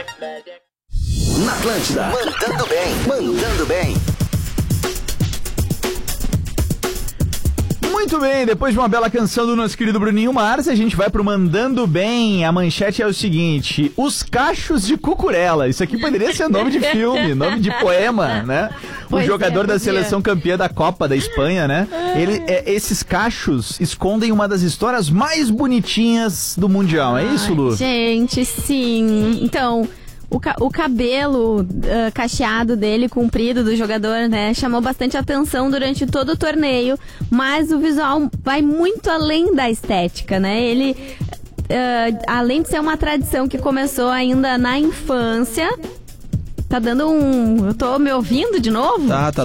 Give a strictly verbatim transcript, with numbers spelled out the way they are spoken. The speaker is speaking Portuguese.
Na Atlântida, mandando bem, mandando bem. Muito bem, depois de uma bela canção do nosso querido Bruninho Mars, a gente vai pro Mandando Bem. A manchete é o seguinte: os cachos de Cucurella. Isso aqui poderia ser nome de filme, nome de poema, né? O Pois jogador é, da podia. seleção campeã da Copa da Espanha, né? Ele, é, esses cachos escondem uma das histórias mais bonitinhas do Mundial. É isso, Lu? Ai, gente, sim. Então, o, ca- o cabelo ah, cacheado dele, comprido do jogador, né, chamou bastante atenção durante todo o torneio, mas o visual vai muito além da estética, né? Ele, ah, além de ser uma tradição que começou ainda na infância, tá dando um... Eu tô me ouvindo de novo? Tá, tá